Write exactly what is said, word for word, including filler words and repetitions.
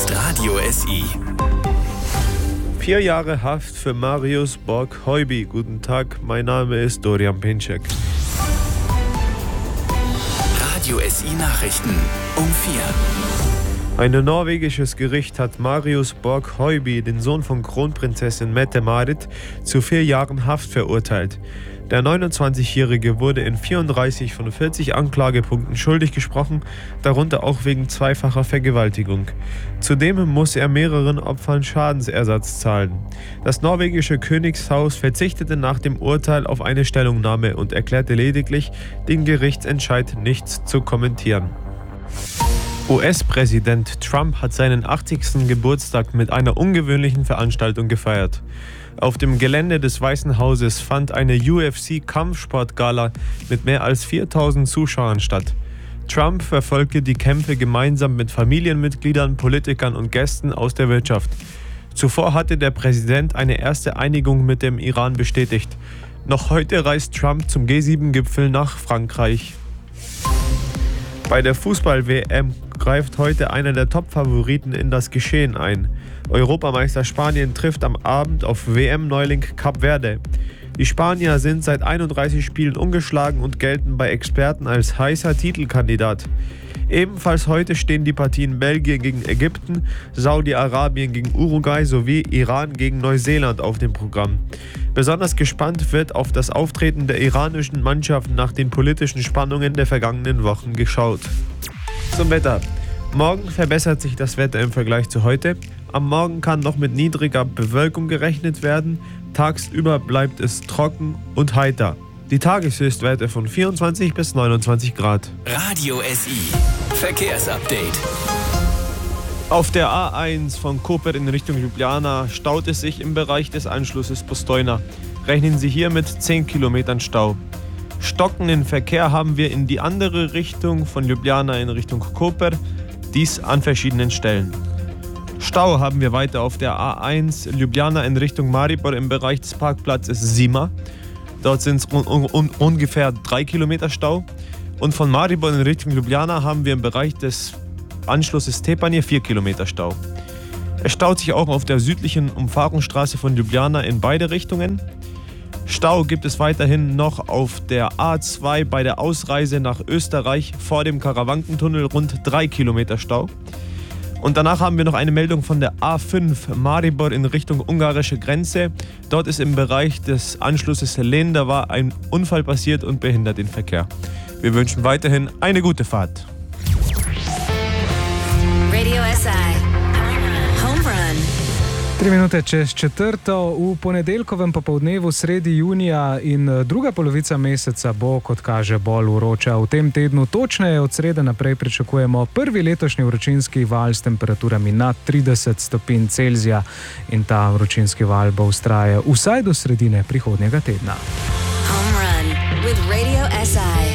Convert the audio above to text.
ist Radio S I. Vier Jahre Haft für Marius Borg-Heuby. Guten Tag, mein Name ist Dorian Pinczek. Radio S I Nachrichten um vier. Ein norwegisches Gericht hat Marius Borg-Heuby, den Sohn von Kronprinzessin Mette-Marit, zu vier Jahren Haft verurteilt. Der neunundzwanzigjährige wurde in vierunddreißig von vierzig Anklagepunkten schuldig gesprochen, darunter auch wegen zweifacher Vergewaltigung. Zudem muss er mehreren Opfern Schadensersatz zahlen. Das norwegische Königshaus verzichtete nach dem Urteil auf eine Stellungnahme und erklärte lediglich, den Gerichtsentscheid nicht zu kommentieren. U S-Präsident Trump hat seinen achtzigsten Geburtstag mit einer ungewöhnlichen Veranstaltung gefeiert. Auf dem Gelände des Weißen Hauses fand eine U F C-Kampfsportgala mit mehr als viertausend Zuschauern statt. Trump verfolgte die Kämpfe gemeinsam mit Familienmitgliedern, Politikern und Gästen aus der Wirtschaft. Zuvor hatte der Präsident eine erste Einigung mit dem Iran bestätigt. Noch heute reist Trump zum G sieben Gipfel nach Frankreich. Bei der Fußball-W M greift heute einer der Top-Favoriten in das Geschehen ein. Europameister Spanien trifft am Abend auf W M-Neuling Kap Verde. Die Spanier sind seit einunddreißig Spielen ungeschlagen und gelten bei Experten als heißer Titelkandidat. Ebenfalls heute stehen die Partien Belgien gegen Ägypten, Saudi-Arabien gegen Uruguay sowie Iran gegen Neuseeland auf dem Programm. Besonders gespannt wird auf das Auftreten der iranischen Mannschaft nach den politischen Spannungen der vergangenen Wochen geschaut. Zum Wetter. Morgen verbessert sich das Wetter im Vergleich zu heute. Am Morgen kann noch mit niedriger Bewölkung gerechnet werden. Tagsüber bleibt es trocken und heiter. Die Tageshöchstwerte von vierundzwanzig bis neunundzwanzig Grad. Radio S I. Verkehrsupdate. Auf der A eins von Koper in Richtung Ljubljana staut es sich im Bereich des Anschlusses Postojna. Rechnen Sie hier mit zehn Kilometern Stau. Stockenden Verkehr haben wir in die andere Richtung von Ljubljana in Richtung Koper, dies an verschiedenen Stellen. Stau haben wir weiter auf der A eins Ljubljana in Richtung Maribor im Bereich des Parkplatzes Zima. Dort sind es un un ungefähr drei Kilometer Stau. Und von Maribor in Richtung Ljubljana haben wir im Bereich des Anschlusses Tepanje vier Kilometer Stau. Es staut sich auch auf der südlichen Umfahrungsstraße von Ljubljana in beide Richtungen. Stau gibt es weiterhin noch auf der A zwei bei der Ausreise nach Österreich vor dem Karawankentunnel, rund drei Kilometer Stau. Und danach haben wir noch eine Meldung von der A fünf Maribor in Richtung ungarische Grenze. Dort ist im Bereich des Anschlusses Lendava ein Unfall passiert und behindert den Verkehr. Wir wünschen weiterhin eine gute Fahrt. Radio S I. Home Run. Tri minute čez četrto, v ponedeljkovem popoldnevu sredi junija in druga polovica meseca bo, kot kaže, bolj vroča. V tem tednu točneje od srede naprej pričakujemo prvi letošnji vročinski val s temperaturami nad trideset stopinj Celzija in ta vročinski val bo vztrajal vsaj do sredine prihodnjega tedna. Home Run with Radio S I.